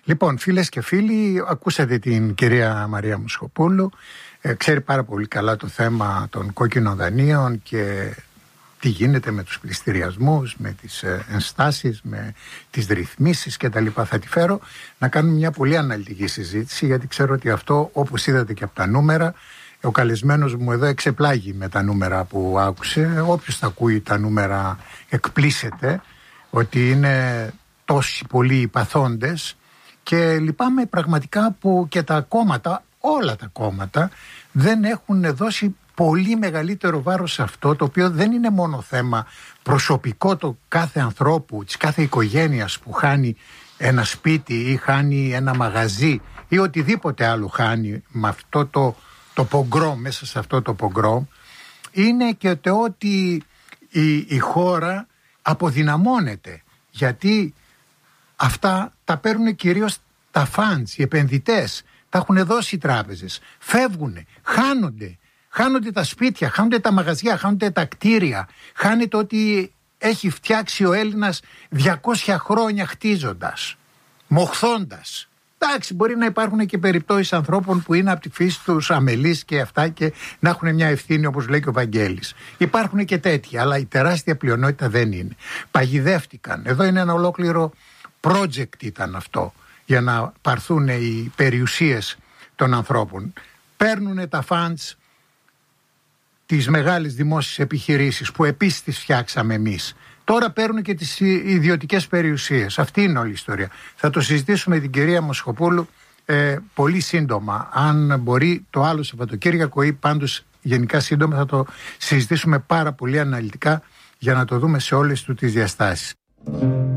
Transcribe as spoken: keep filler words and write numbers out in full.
Λοιπόν, φίλες και φίλοι, ακούσατε την κυρία Μαρία Μοσχοπούλου. Ε, ξέρει πάρα πολύ καλά το θέμα των κόκκινων δανείων και τι γίνεται με τους πληστηριασμούς, με τις ε, ενστάσεις, με τις ρυθμίσεις κτλ. Θα τη φέρω να κάνουμε μια πολύ αναλυτική συζήτηση, γιατί ξέρω ότι αυτό, όπως είδατε και από τα νούμερα, ο καλεσμένος μου εδώ εξεπλάγει με τα νούμερα που άκουσε. Όποιος θα ακούει τα νούμερα εκπλήσεται ότι είναι τόσοι πολλοί οι παθόντες, και λυπάμαι πραγματικά που και τα κόμματα, όλα τα κόμματα, δεν έχουν δώσει πολύ μεγαλύτερο βάρος σε αυτό, το οποίο δεν είναι μόνο θέμα προσωπικό του κάθε ανθρώπου, της κάθε οικογένειας που χάνει ένα σπίτι ή χάνει ένα μαγαζί ή οτιδήποτε άλλο χάνει με αυτό το, το πογκρόμ, μέσα σε αυτό το πογκρόμ. Είναι και το ότι η, η χώρα αποδυναμώνεται, γιατί αυτά τα παίρνουν κυρίως τα φαντς, οι επενδυτές, τα έχουν δώσει οι τράπεζες, φεύγουν, χάνονται, χάνονται τα σπίτια, χάνονται τα μαγαζιά, χάνονται τα κτίρια, χάνεται ότι έχει φτιάξει ο Έλληνας διακόσια χρόνια χτίζοντας, μοχθώντας. Εντάξει, μπορεί να υπάρχουν και περιπτώσεις ανθρώπων που είναι από τη φύση τους αμελείς και αυτά και να έχουν μια ευθύνη, όπως λέει και ο Βαγγέλης. Υπάρχουν και τέτοια, αλλά η τεράστια πλειονότητα δεν είναι. Παγιδεύτηκαν. Εδώ είναι ένα ολόκληρο project ήταν αυτό, για να πάρθουν οι περιουσίες των ανθρώπων. Παίρνουν τα funds τις μεγάλες δημόσιες επιχειρήσεις που επίσης τις φτιάξαμε εμείς. Τώρα παίρνουν και τις ιδιωτικές περιουσίες. Αυτή είναι όλη η ιστορία. Θα το συζητήσουμε με την κυρία Μοσχοπούλου ε, πολύ σύντομα. Αν μπορεί το άλλο Σαββατοκύριακο ή πάντως γενικά σύντομα, θα το συζητήσουμε πάρα πολύ αναλυτικά για να το δούμε σε όλες του τις διαστάσεις.